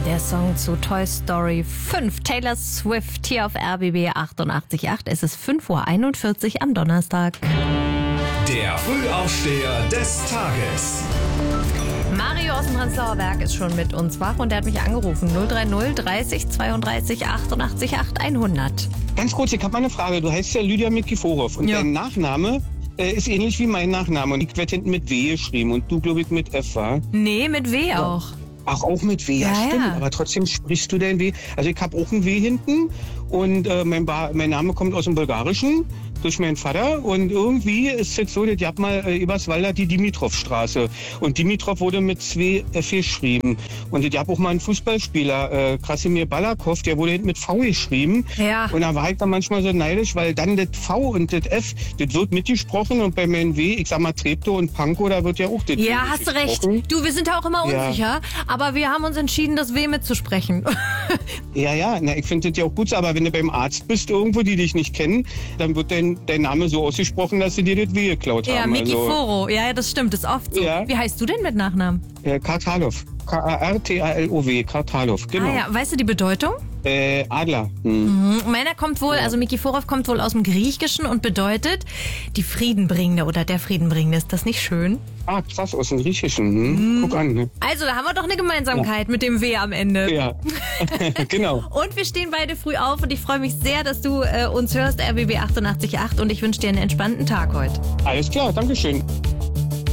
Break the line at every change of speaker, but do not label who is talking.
Der Song zu Toy Story 5. Taylor Swift hier auf RBB 88.8. Es ist 5:41 Uhr am Donnerstag.
Der Frühaufsteher des Tages.
Mario aus dem Prenzlauer Berg ist schon mit uns wach und der hat mich angerufen. 030 30 32 88 8 100.
Ganz kurz, ich habe mal eine Frage. Du heißt ja Lydia Mikiforov und dein Nachname ist ähnlich wie mein Nachname. Und ich werde hinten mit W geschrieben und du, glaube ich, mit F, wa?
Nee, mit W auch.
Ach, auch mit W, ja, stimmt. Aber trotzdem sprichst du dein W. Also ich habe auch ein W hinten und mein Name kommt aus dem Bulgarischen durch meinen Vater. Und irgendwie ist es so, ich habe mal Eberswalder die Dimitrov-Straße. Und Dimitrov wurde mit 2 F geschrieben. Und ich habe auch mal einen Fußballspieler, Krasimir Balakov, der wurde mit V geschrieben.
Ja.
Und da war ich dann manchmal so neidisch, weil dann das V und das F, das wird mitgesprochen. Und bei meinem W, ich sag mal Treptow und Pankow, da wird ja auch das W
Ja, hast du recht. Du, wir sind ja auch immer unsicher, aber wir haben uns entschieden, das W mitzusprechen.
Ja, na, ich finde das ja auch gut, aber wenn du beim Arzt bist irgendwo, die dich nicht kennen, dann wird dein Name so ausgesprochen, dass sie dir das W geklaut haben.
Ja, Mikiforo. Ja, das stimmt, das ist oft so.
Ja.
Wie heißt du denn mit Nachnamen?
Kartalov. Kartalov, Kartalov, genau.
Ah ja, weißt du die Bedeutung?
Adler.
Meiner kommt wohl, also Mikiforov kommt wohl aus dem Griechischen und bedeutet die Friedenbringende oder der Friedenbringende. Ist das nicht schön?
Ah, krass, aus dem Griechischen. Guck an. Ne?
Also, da haben wir doch eine Gemeinsamkeit mit dem W am Ende.
Ja, genau.
Und wir stehen beide früh auf und ich freue mich sehr, dass du uns hörst, RBB 88.8 und ich wünsche dir einen entspannten Tag heute.
Alles klar, Dankeschön.